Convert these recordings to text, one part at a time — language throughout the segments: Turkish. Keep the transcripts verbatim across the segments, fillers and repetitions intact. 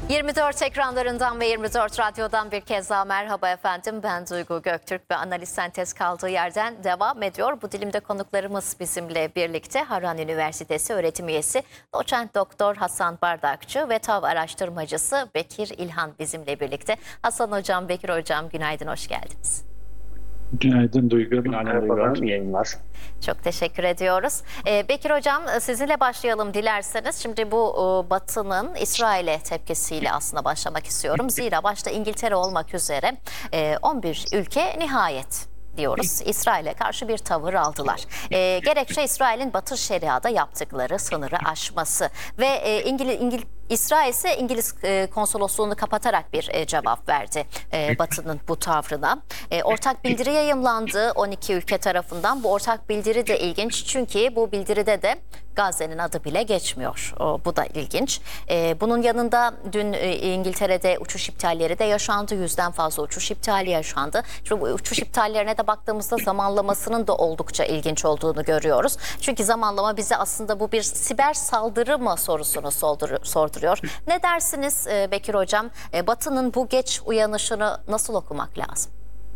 yirmi dört ekranlarından ve yirmi dört radyodan bir kez daha merhaba efendim. Ben Duygu Göktürk ve analiz sentez kaldığı yerden devam ediyor. Bu dilimde konuklarımız bizimle birlikte Harran Üniversitesi öğretim üyesi doçent doktor Hasan Bardakçı ve TAV araştırmacısı Bekir İlhan bizimle birlikte. Hasan hocam, Bekir hocam günaydın, hoş geldiniz. Günaydın Duygu. Günaydın Duygu Hanım, iyi yayınlar. Çok teşekkür ediyoruz. Ee, Bekir Hocam, sizinle başlayalım dilerseniz. Şimdi bu e, Batı'nın İsrail'e tepkisiyle aslında başlamak istiyorum. Zira başta İngiltere olmak üzere e, on bir ülke nihayet diyoruz, İsrail'e karşı bir tavır aldılar. E, gerekçe İsrail'in Batı Şeria'da yaptıkları sınırı aşması ve e, İngiliz İngil İsrail ise İngiliz e, konsolosluğunu kapatarak bir e, cevap verdi e, Batı'nın bu tavrına. E, ortak bildiri yayımlandı on iki ülke tarafından. Bu ortak bildiri de ilginç çünkü bu bildiride de Gazze'nin adı bile geçmiyor. O, bu da ilginç. E, bunun yanında dün e, İngiltere'de uçuş iptalleri de yaşandı. Yüzden fazla uçuş iptali yaşandı. Şimdi bu uçuş iptallerine de baktığımızda zamanlamasının da oldukça ilginç olduğunu görüyoruz. Çünkü zamanlama bize aslında bu bir siber saldırı mı sorusunu sorduruyor. Ne dersiniz e, Bekir Hocam? E, Batı'nın bu geç uyanışını nasıl okumak lazım?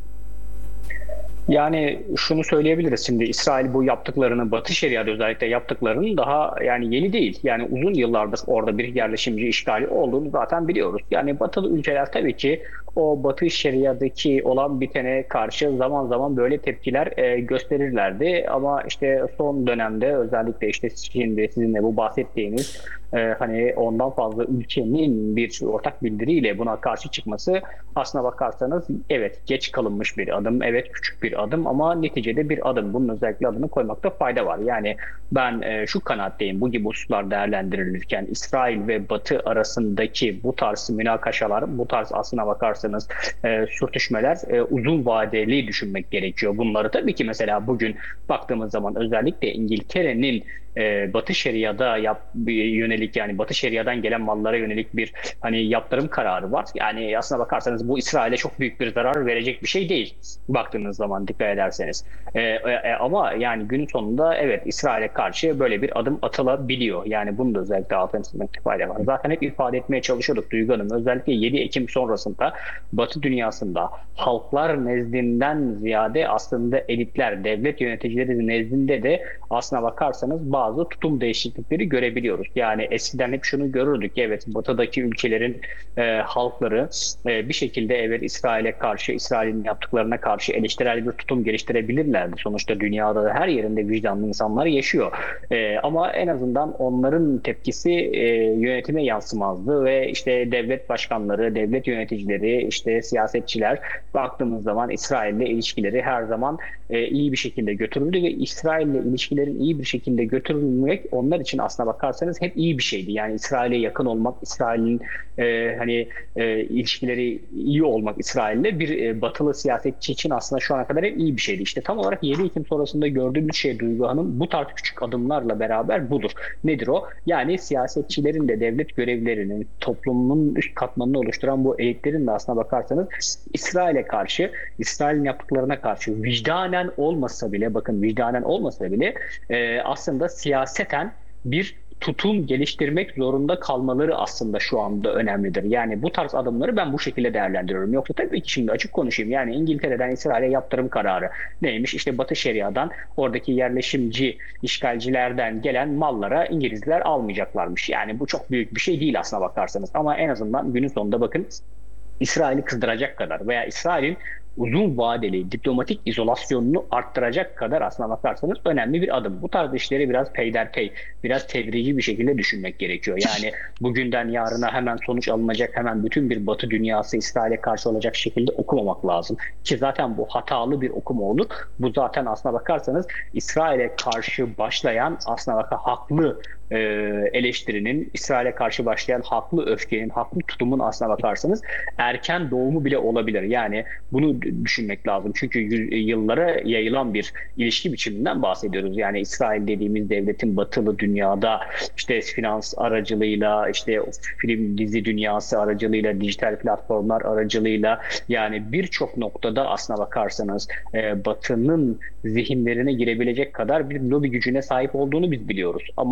Yani şunu söyleyebiliriz, şimdi İsrail bu yaptıklarını, Batı Şeria'da özellikle yaptıklarının daha yani yeni değil. Yani uzun yıllardır orada bir yerleşimci işgali olduğunu zaten biliyoruz. Yani Batılı ülkeler tabii ki o Batı Şeria'daki olan bitene karşı zaman zaman böyle tepkiler e, gösterirlerdi. Ama işte son dönemde özellikle işte şimdi sizinle bu bahsettiğiniz e, hani ondan fazla ülkenin bir ortak bildiriyle buna karşı çıkması, aslına bakarsanız evet geç kalınmış bir adım, evet küçük bir adım ama neticede bir adım. Bunun özellikle adını koymakta fayda var. Yani ben e, şu kanaatteyim, bu gibi hususlar değerlendirilirken İsrail ve Batı arasındaki bu tarz münakaşalar, bu tarz aslına bakarsanız e, sürtüşmeler e, uzun vadeli düşünmek gerekiyor. Bunları tabii ki mesela bugün baktığımız zaman özellikle İngiltere'nin e, Batı Şeria'da yap, yönelik yani Batı Şeria'dan gelen mallara yönelik bir hani yaptırım kararı var. Yani aslına bakarsanız bu İsrail'e çok büyük bir zarar verecek bir şey değil baktığınız zaman, dikkat ederseniz. E, e, ama yani günün sonunda evet İsrail'e karşı böyle bir adım atılabiliyor. Yani bunu da özellikle altını çizmekte fayda var. Zaten hep ifade etmeye çalışıyorduk Duygu Hanım. Özellikle yedi Ekim sonrasında Batı dünyasında halklar nezdinden ziyade aslında elitler, devlet yöneticileri nezdinde de aslına bakarsanız bazı tutum değişiklikleri görebiliyoruz. Yani eskiden hep şunu görürdük. Evet, Batı'daki ülkelerin e, halkları e, bir şekilde evet İsrail'e karşı, İsrail'in yaptıklarına karşı eleştirel bir tutum geliştirebilirlerdi. Sonuçta dünyada her yerinde vicdanlı insanlar yaşıyor. E, ama en azından onların tepkisi e, yönetime yansımazdı ve işte devlet başkanları, devlet yöneticileri, işte siyasetçiler baktığımız zaman İsrail'le ilişkileri her zaman e, iyi bir şekilde götürüldü ve İsrail'le ilişkilerin iyi bir şekilde götürülmek onlar için aslına bakarsanız hep iyi bir şeydi. Yani İsrail'e yakın olmak, İsrail'in e, hani e, ilişkileri iyi olmak İsrail'le bir e, batılı siyasetçi için aslında şu ana kadar hep iyi bir şeydi. İşte tam olarak yedi Ekim sonrasında gördüğümüz şey Duygu Hanım bu tarz küçük adımlarla beraber budur. Nedir o? Yani siyasetçilerin de devlet görevlilerinin, toplumun üst katmanını oluşturan bu elitlerin de aslına bakarsanız İsrail'e karşı, İsrail'in yaptıklarına karşı vicdanen olmasa bile, bakın vicdanen olmasa bile e, aslında siyaseten bir tutum geliştirmek zorunda kalmaları aslında şu anda önemlidir. Yani bu tarz adımları ben bu şekilde değerlendiriyorum. Yoksa tabii ki şimdi açık konuşayım. Yani İngiltere'den İsrail'e yaptırım kararı neymiş? İşte Batı Şeria'dan, oradaki yerleşimci işgalcilerden gelen mallara İngilizler almayacaklarmış. Yani bu çok büyük bir şey değil aslına bakarsanız. Ama en azından günün sonunda bakın İsrail'i kızdıracak kadar veya İsrail'in uzun vadeli diplomatik izolasyonunu arttıracak kadar aslına bakarsanız önemli bir adım. Bu tarz işleri biraz peyderpey, biraz tedrici bir şekilde düşünmek gerekiyor. Yani bugünden yarına hemen sonuç alınacak, hemen bütün bir Batı dünyası İsrail'e karşı olacak şekilde okumamak lazım. Ki zaten bu hatalı bir okuma olur. Bu zaten aslına bakarsanız İsrail'e karşı başlayan aslına bakar haklı e, eleştirinin, İsrail'e karşı başlayan haklı öfkenin, haklı tutumun aslına bakarsanız erken doğumu bile olabilir. Yani bunu düşünmek lazım. Çünkü yıllara yayılan bir ilişki biçiminden bahsediyoruz. Yani İsrail dediğimiz devletin batılı dünyada işte finans aracılığıyla, işte film dizi dünyası aracılığıyla, dijital platformlar aracılığıyla yani birçok noktada aslına bakarsanız e, batının zihinlerine girebilecek kadar bir lobi gücüne sahip olduğunu biz biliyoruz. Ama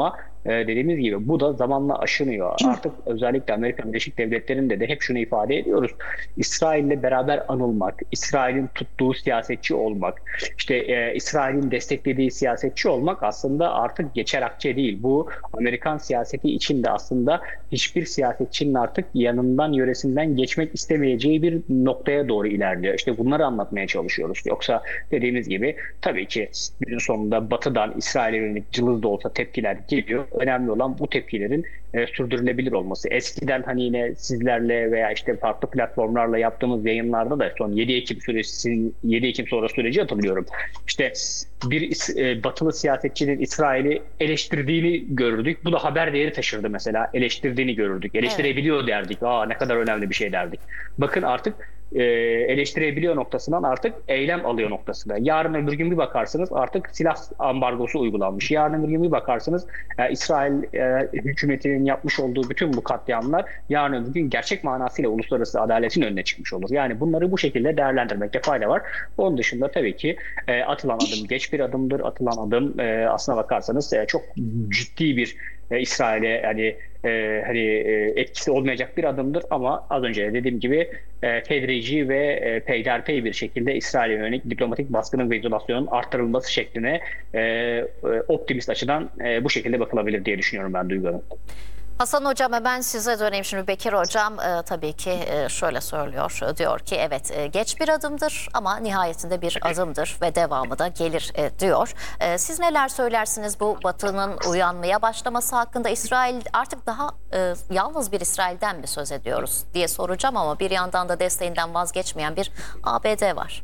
e, dediğimiz gibi bu da zamanla aşınıyor. Artık özellikle Amerika Birleşik Devletleri'nde de hep şunu ifade ediyoruz. İsrail'le beraber anılmak, İsrail'in tuttuğu siyasetçi olmak, işte e, İsrail'in desteklediği siyasetçi olmak aslında artık geçer akçe değil. Bu Amerikan siyaseti içinde aslında hiçbir siyasetçinin artık yanından, yöresinden geçmek istemeyeceği bir noktaya doğru ilerliyor. İşte bunları anlatmaya çalışıyoruz. Yoksa dediğimiz gibi tabii ki günün sonunda Batı'dan İsrail'e yönelik cılız da olsa tepkiler geliyor. Önemli olan bu tepkilerin e, sürdürülebilir olması. Eskiden hani yine sizlerle veya işte farklı platformlarla yaptığımız yayınlarda da son yedi Ekim süresi, yedi Ekim sonra süreci hatırlıyorum. İşte bir e, batılı siyasetçinin İsrail'i eleştirdiğini görürdük. Bu da haber değeri taşırdı mesela. Eleştirdiğini görürdük. Eleştirebiliyor derdik. Aa ne kadar önemli bir şey derdik. Bakın artık e, eleştirebiliyor noktasından artık eylem alıyor noktasına. Yarın öbür gün bir bakarsınız artık silah ambargosu uygulanmış. Yarın öbür gün bir bakarsınız e, İsrail e, hükümetinin yapmış olduğu bütün bu katliamlar yarın öbür gün gerçek manasıyla uluslararası adaletin önüne çıkmış olur. Yani bunları bu şekilde değerlendirmekte fayda var. Onun dışında tabii ki e, atılan adım geç bir adımdır. Atılan adım e, aslına bakarsanız e, çok ciddi bir e, İsrail'e yani e, hani e, etkisi olmayacak bir adımdır ama az önce de dediğim gibi e, tedrici ve e, peyderpey bir şekilde İsrail'e yönelik diplomatik baskının ve izolasyonun arttırılması şekline e, e, optimist açıdan e, bu şekilde bakılabilir diye düşünüyorum ben Duygu Hanım. Hasan Hocam ben size döneyim şimdi. Bekir Hocam e, tabii ki e, şöyle söylüyor. Diyor ki evet e, geç bir adımdır ama nihayetinde bir adımdır ve devamı da gelir e, diyor. E, siz neler söylersiniz bu Batı'nın uyanmaya başlaması hakkında? İsrail artık daha e, yalnız bir İsrail'den mi söz ediyoruz diye soracağım ama bir yandan da desteğinden vazgeçmeyen bir A B D var.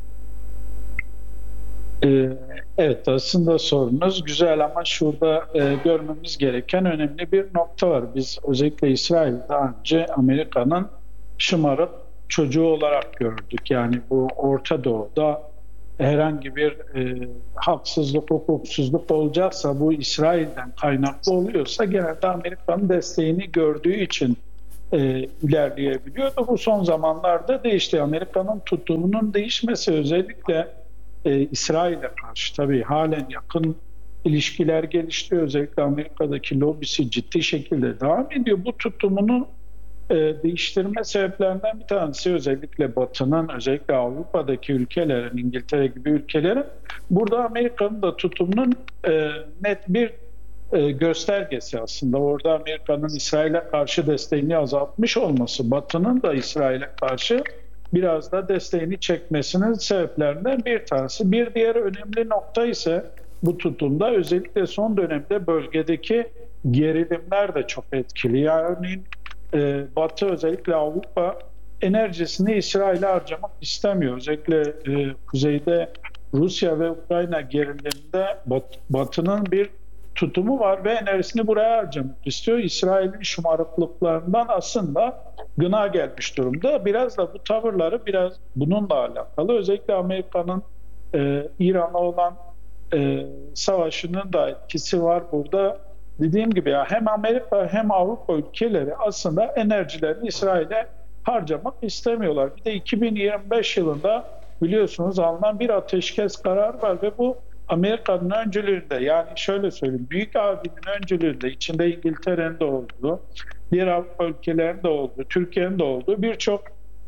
Ee, evet, aslında sorunuz güzel ama şurada e, görmemiz gereken önemli bir nokta var. Biz özellikle İsrail'i daha önce Amerika'nın şımarık çocuğu olarak gördük. Yani bu Orta Doğu'da herhangi bir e, haksızlık, hukuksuzluk olacaksa bu İsrail'den kaynaklı oluyorsa genelde Amerika'nın desteğini gördüğü için e, ilerleyebiliyordu. Bu son zamanlarda değişti. Amerika'nın tutumunun değişmesi özellikle Ee, İsrail'e karşı tabii halen yakın ilişkiler gelişti. Özellikle Amerika'daki lobisi ciddi şekilde devam ediyor. Bu tutumunu e, değiştirme sebeplerinden bir tanesi özellikle Batı'nın, özellikle Avrupa'daki ülkelerin, İngiltere gibi ülkelerin burada Amerika'nın da tutumunun e, net bir e, göstergesi aslında. Orada Amerika'nın İsrail'e karşı desteğini azaltmış olması, Batı'nın da İsrail'e karşı biraz da desteğini çekmesinin sebeplerinden bir tanesi. Bir diğer önemli nokta ise bu tutumda özellikle son dönemde bölgedeki gerilimler de çok etkili. Yani e, Batı özellikle Avrupa enerjisini İsrail'e harcamak istemiyor. Özellikle e, kuzeyde Rusya ve Ukrayna geriliminde Bat, Batı'nın bir tutumu var ve enerjisini buraya harcamak istiyor. İsrail'in şımarıklıklarından aslında gına gelmiş durumda. Biraz da bu tavırları biraz bununla alakalı. Özellikle Amerika'nın e, İran'a olan e, savaşının da etkisi var burada. Dediğim gibi ya hem Amerika hem Avrupa ülkeleri aslında enerjilerini İsrail'e harcamak istemiyorlar. Bir de iki bin yirmi beş yılında biliyorsunuz alınan bir ateşkes kararı var ve bu Amerika'nın öncülüğünde, yani şöyle söyleyeyim, büyük abinin öncülüğünde, içinde İngiltere'nin de olduğu, diğer Avrupa ülkelerinin de olduğu, Türkiye'nin de olduğu birçok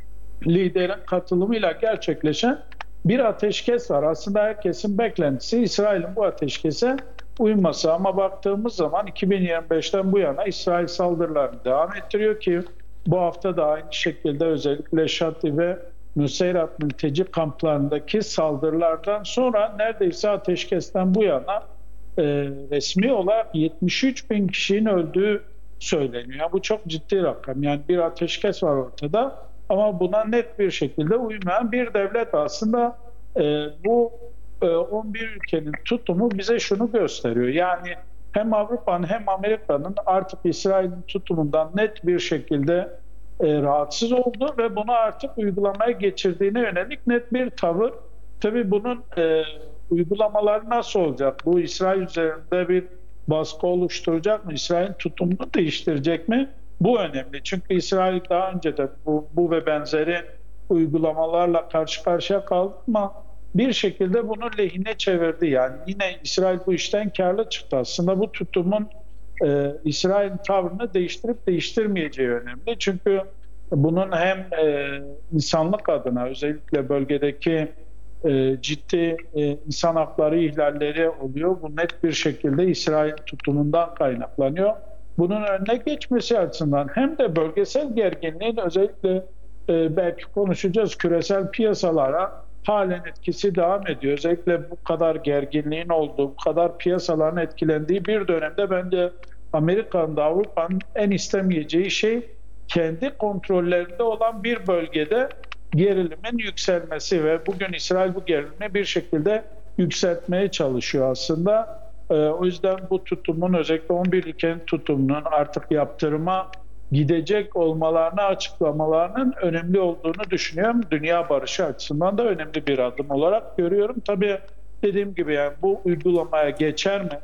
liderin katılımıyla gerçekleşen bir ateşkes var. Aslında herkesin beklentisi İsrail'in bu ateşkese uyması ama baktığımız zaman iki bin yirmi beşten bu yana İsrail saldırılarını devam ettiriyor ki bu hafta da aynı şekilde özellikle Şati ve Nuseyrat mülteci kamplarındaki saldırılardan sonra neredeyse ateşkesten bu yana e, resmi olarak yetmiş üç bin kişinin öldüğü söyleniyor. Yani bu çok ciddi rakam. Yani bir ateşkes var ortada ama buna net bir şekilde uymayan bir devlet aslında e, bu e, on bir ülkenin tutumu bize şunu gösteriyor. Yani hem Avrupa'nın hem Amerika'nın artık İsrail'in tutumundan net bir şekilde E, rahatsız oldu ve bunu artık uygulamaya geçirdiğine yönelik net bir tavır. Tabii bunun e, uygulamaları nasıl olacak? Bu İsrail üzerinde bir baskı oluşturacak mı? İsrail'in tutumunu değiştirecek mi? Bu önemli. Çünkü İsrail daha önce de bu, bu ve benzeri uygulamalarla karşı karşıya kaldı ama bir şekilde bunu lehine çevirdi. Yani yine İsrail bu işten karlı çıktı. Aslında bu tutumun e, İsrail'in tavrını değiştirip değiştirmeyeceği önemli. Çünkü bunun hem e, insanlık adına özellikle bölgedeki e, ciddi e, insan hakları ihlalleri oluyor. Bu net bir şekilde İsrail tutumundan kaynaklanıyor. Bunun önüne geçmesi açısından hem de bölgesel gerginliğin özellikle e, belki konuşacağız küresel piyasalara halen etkisi devam ediyor. Özellikle bu kadar gerginliğin olduğu, bu kadar piyasaların etkilendiği bir dönemde bence Amerika'nın da Avrupa'nın en istemeyeceği şey kendi kontrollerinde olan bir bölgede gerilimin yükselmesi ve bugün İsrail bu gerilimi bir şekilde yükseltmeye çalışıyor aslında. Ee, o yüzden bu tutumun özellikle on bir ülkenin tutumunun artık yaptırıma gidecek olmalarını açıklamalarının önemli olduğunu düşünüyorum. Dünya barışı açısından da önemli bir adım olarak görüyorum. Tabii dediğim gibi yani bu uygulamaya geçer mi?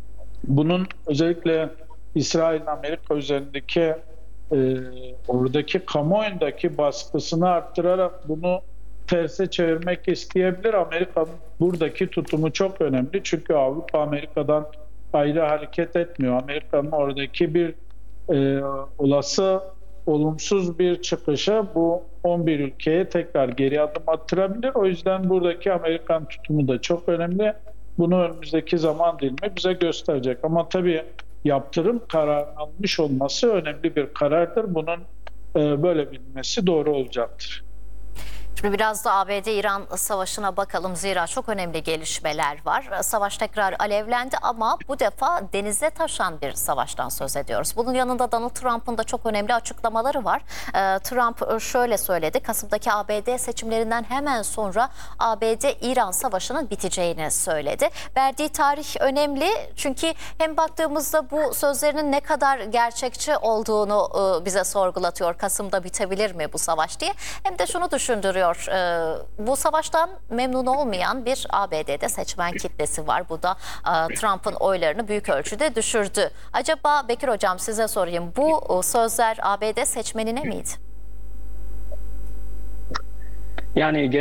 Bunun özellikle İsrail'in Amerika üzerindeki e, oradaki kamuoyundaki baskısını arttırarak bunu terse çevirmek isteyebilir. Amerika'nın buradaki tutumu çok önemli. Çünkü Avrupa Amerika'dan ayrı hareket etmiyor. Amerika'nın oradaki bir e, olası olumsuz bir çıkışı bu on bir ülkeye tekrar geri adım attırabilir. O yüzden buradaki Amerikan tutumu da çok önemli. Bunu önümüzdeki zaman dilimi bize gösterecek. Ama tabii yaptırım kararı almış olması önemli bir karardır. Bunun e, böyle bilinmesi doğru olacaktır. Şimdi biraz da A B D-İran savaşına bakalım. Zira çok önemli gelişmeler var. Savaş tekrar alevlendi ama bu defa denize taşan bir savaştan söz ediyoruz. Bunun yanında Donald Trump'ın da çok önemli açıklamaları var. Trump şöyle söyledi. Kasım'daki A B D seçimlerinden hemen sonra A B D-İran savaşının biteceğini söyledi. Verdiği tarih önemli çünkü hem baktığımızda bu sözlerinin ne kadar gerçekçi olduğunu bize sorgulatıyor. Kasım'da bitebilir mi bu savaş diye. Hem de şunu düşündürüyor. Bu savaştan memnun olmayan bir A B D'de seçmen kitlesi var. Bu da Trump'ın oylarını büyük ölçüde düşürdü. Acaba Bekir Hocam size sorayım. Bu sözler A B D seçmenine miydi? Yani